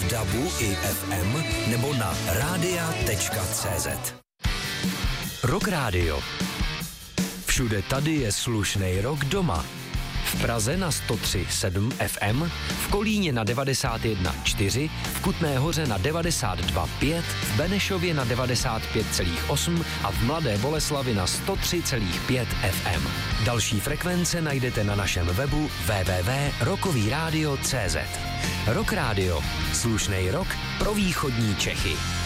DABu i FM nebo na radia.cz. Rock Radio. Všude tady je slušnej rock doma. V Praze na 103,7 FM, v Kolíně na 91,4, v Kutné Hoře na 92,5, v Benešově na 95,8 a v Mladé Boleslavi na 103,5 FM. Další frekvence najdete na našem webu www.rockovyradio.cz. Rock Radio. Slušnej rock pro východní Čechy.